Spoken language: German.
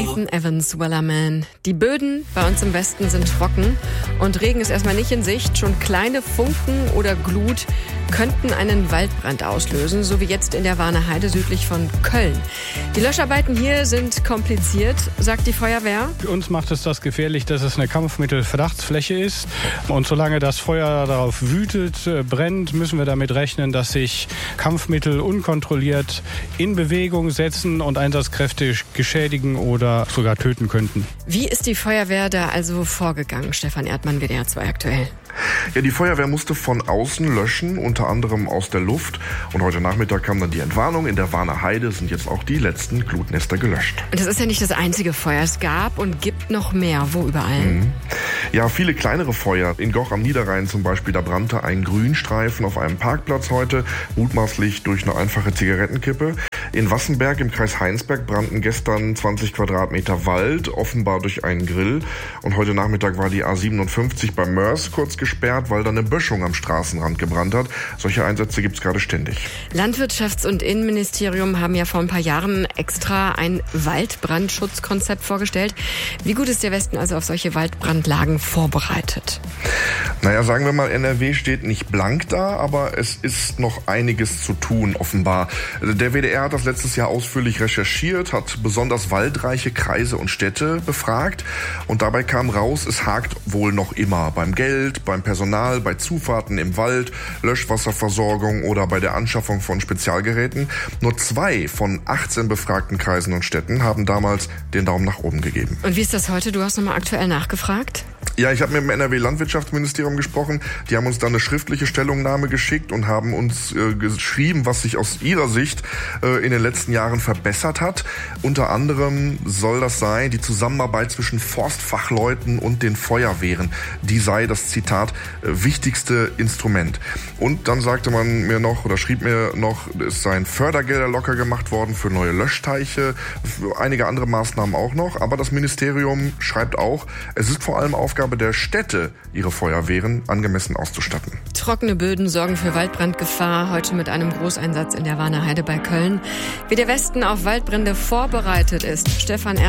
Nathan Evans, Wellerman. Die Böden bei uns im Westen sind trocken und Regen ist erstmal nicht in Sicht. Schon kleine Funken oder Glut könnten einen Waldbrand auslösen, so wie jetzt in der Warner Heide südlich von Köln. Die Löscharbeiten hier sind kompliziert, sagt die Feuerwehr. Für uns macht es das gefährlich, dass es eine Kampfmittelverdachtsfläche ist. Und solange das Feuer darauf wütet, brennt, müssen wir damit rechnen, dass sich Kampfmittel unkontrolliert in Bewegung setzen und einsatzkräftig geschädigen oder sogar töten könnten. Wie ist die Feuerwehr da also vorgegangen? Stefan Erdmann, WDR 2 aktuell. Ja, die Feuerwehr musste von außen löschen, unter anderem aus der Luft. Und heute Nachmittag kam dann die Entwarnung. In der Warner Heide sind jetzt auch die letzten Glutnester gelöscht. Und das ist ja nicht das einzige Feuer. Es gab und gibt noch mehr. Wo überall? Ja, viele kleinere Feuer. In Goch am Niederrhein zum Beispiel, da brannte ein Grünstreifen auf einem Parkplatz heute, mutmaßlich durch eine einfache Zigarettenkippe. In Wassenberg im Kreis Heinsberg brannten gestern 20 Quadratmeter Wald, offenbar durch einen Grill. Und heute Nachmittag war die A57 bei Mörs kurz gesperrt, weil da eine Böschung am Straßenrand gebrannt hat. Solche Einsätze gibt's gerade ständig. Landwirtschafts- und Innenministerium haben ja vor ein paar Jahren extra ein Waldbrandschutzkonzept vorgestellt. Wie gut ist der Westen also auf solche Waldbrandlagen vorbereitet? Naja, sagen wir mal, NRW steht nicht blank da, aber es ist noch einiges zu tun, offenbar. Der WDR hat das letztes Jahr ausführlich recherchiert, hat besonders waldreiche Kreise und Städte befragt und dabei kam raus, es hakt wohl noch immer beim Geld, beim Personal, bei Zufahrten im Wald, Löschwasserversorgung oder bei der Anschaffung von Spezialgeräten. Nur 2 von 18 befragten Kreisen und Städten haben damals den Daumen nach oben gegeben. Und wie ist das heute? Du hast nochmal aktuell nachgefragt? Ja, ich habe mit dem NRW-Landwirtschaftsministerium gesprochen. Die haben uns da eine schriftliche Stellungnahme geschickt und haben uns geschrieben, was sich aus ihrer Sicht in den letzten Jahren verbessert hat. Unter anderem soll das sein, die Zusammenarbeit zwischen Forstfachleuten und den Feuerwehren. Die sei das, Zitat, wichtigste Instrument. Und dann sagte man mir noch oder schrieb mir noch, es seien Fördergelder locker gemacht worden für neue Löschteiche, für einige andere Maßnahmen auch noch. Aber das Ministerium schreibt auch, es ist vor allem Aufgabe der Städte, ihre Feuerwehren angemessen auszustatten. Trockene Böden sorgen für Waldbrandgefahr. Heute mit einem Großeinsatz in der Warner Heide bei Köln. Wie der Westen auf Waldbrände vorbereitet ist, Stefan Erdmann.